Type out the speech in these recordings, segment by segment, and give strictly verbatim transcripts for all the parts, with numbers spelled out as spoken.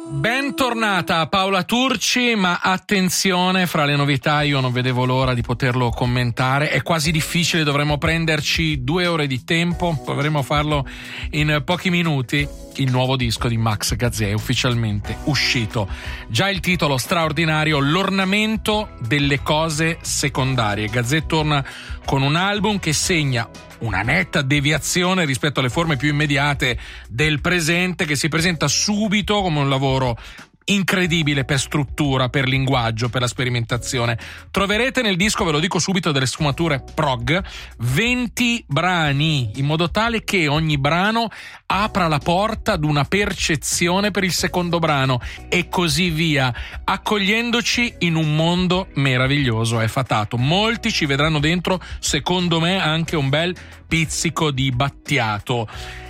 Bentornata Paola Turci, ma attenzione, fra le novità io non vedevo l'ora di poterlo commentare, è quasi difficile, dovremmo prenderci due ore di tempo, dovremmo farlo in pochi minuti. Il nuovo disco di Max Gazzè è ufficialmente uscito. Già il titolo straordinario, l'ornamento delle cose secondarie. Gazzè torna con un album che segna una netta deviazione rispetto alle forme più immediate del presente, che si presenta subito come un lavoro incredibile per struttura, per linguaggio, per la sperimentazione. Troverete nel disco, ve lo dico subito, delle sfumature prog, venti brani, in modo tale che ogni brano apra la porta ad una percezione per il secondo brano e così via, accogliendoci in un mondo meraviglioso, è fatato. Molti ci vedranno dentro, secondo me, anche un bel pizzico di Battiato.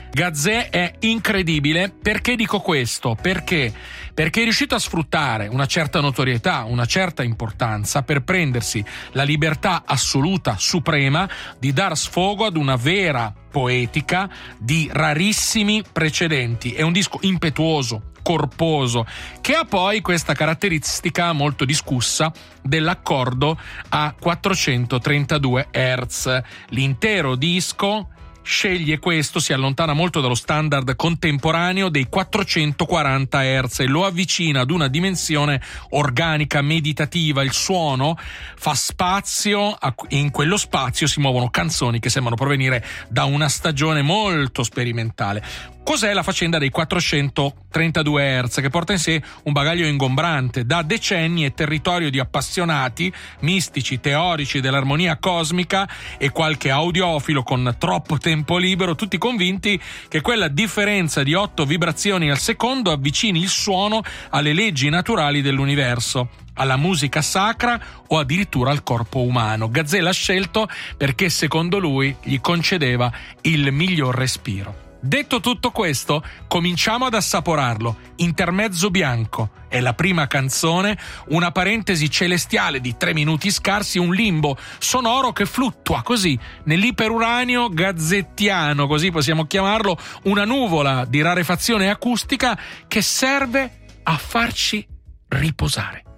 Gazzè è incredibile. Perché dico questo? Perché? Perché è riuscito a sfruttare una certa notorietà, una certa importanza per prendersi la libertà assoluta, suprema, di dar sfogo ad una vera poetica di rarissimi precedenti. È un disco impetuoso, corposo, che ha poi questa caratteristica molto discussa dell'accordo a quattrocentotrentadue hertz. L'intero disco sceglie questo, si allontana molto dallo standard contemporaneo dei quattrocentoquaranta hertz e lo avvicina ad una dimensione organica, meditativa. Il suono fa spazio e in quello spazio si muovono canzoni che sembrano provenire da una stagione molto sperimentale. Cos'è la faccenda dei quattrocentotrentadue hertz? Che porta in sé un bagaglio ingombrante. Da decenni è territorio di appassionati, mistici, teorici dell'armonia cosmica e qualche audiofilo con troppo tempo libero, tutti convinti che quella differenza di otto vibrazioni al secondo avvicini il suono alle leggi naturali dell'universo, alla musica sacra o addirittura al corpo umano. Gazzè l'ha scelto perché secondo lui gli concedeva il miglior respiro. Detto tutto questo, cominciamo ad assaporarlo. Intermezzo bianco è la prima canzone, una parentesi celestiale di tre minuti scarsi, un limbo sonoro che fluttua così nell'iperuranio gazzettiano, così possiamo chiamarlo, una nuvola di rarefazione acustica che serve a farci riposare.